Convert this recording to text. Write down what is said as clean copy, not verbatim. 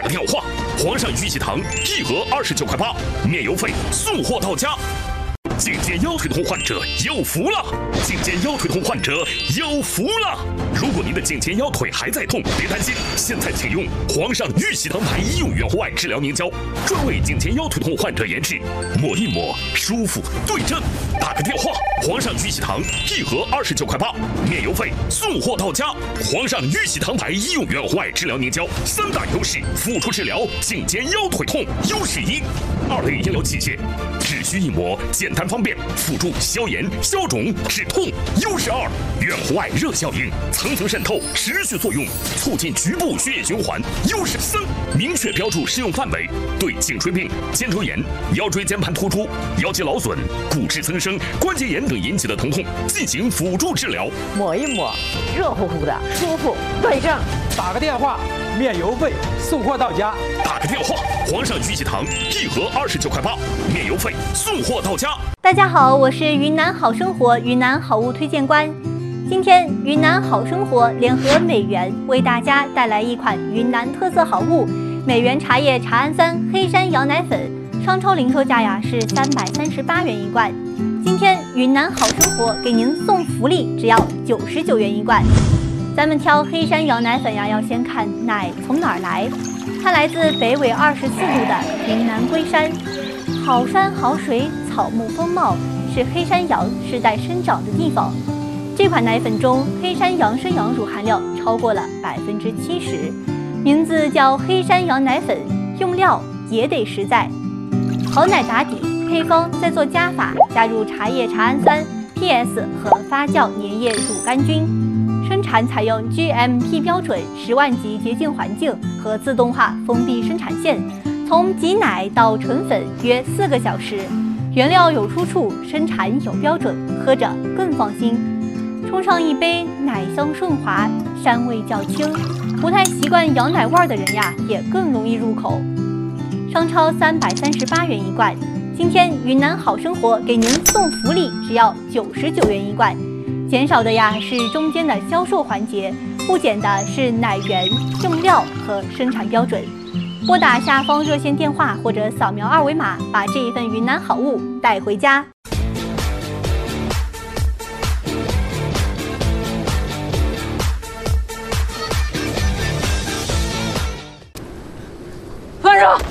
电话，皇上玉玺堂1盒29.8块，免邮费，送货到家。颈肩腰腿痛患者有福了！颈肩腰腿痛患者有福了！如果您的颈肩腰腿还在痛，别担心，现在请用皇上玉玺堂牌医用原户外治疗凝胶，专为颈肩腰腿痛患者研制，抹一抹舒服对症。打个电话，皇上玉玺堂1盒29.8块，免邮费，送货到家。皇上玉玺堂牌医用原户外治疗凝胶3大优势，辅助治疗颈肩腰腿痛。优势1，2类医疗器械，只需一抹，简单方便，辅助消炎、消肿、止痛。优势2，原户外热效应，层层渗透，持续作用，促进局部血液循环。优势3，明确标注适用范围，对颈椎病、肩周炎、腰椎间盘突出、腰肌劳损、骨质增生、关节炎等引起的疼痛进行辅助治疗。 抹一抹，热乎乎的，舒服对症。 打个电话，免邮费，送货到家。 打个电话，皇上玉玺堂1盒29.8块，免邮费，送货到家。 大家好，我是云南好生活云南好物推荐官。今天云南好生活联合美源为大家带来一款云南特色好物——美源茶叶茶氨酸黑山羊奶粉，商超零售价呀是338元一罐。今天云南好生活给您送福利，只要99元一罐。咱们挑黑山羊奶粉呀，要先看奶从哪儿来。它来自北纬24度的云南龟山，好山好水，草木丰茂，是黑山羊世代生长的地方。这款奶粉中黑山羊生羊乳含量超过了70%，名字叫黑山羊奶粉，用料也得实在。好奶打底，配方再做加法，加入茶叶茶氨酸、PS 和发酵粘液乳杆菌。生产采用 GMP 标准10万级洁净环境和自动化封闭生产线，从挤奶到纯粉约4个小时。原料有出处，生产有标准，喝着更放心。冲上一杯，奶香顺滑，膻味较轻，不太习惯羊奶味的人呀，也更容易入口。商超338元一罐，今天云南好生活给您送福利，只要99元一罐。减少的呀是中间的销售环节，不减的是奶源、用料和生产标准。拨打下方热线电话或者扫描2维码，把这一份云南好物带回家。 饭上。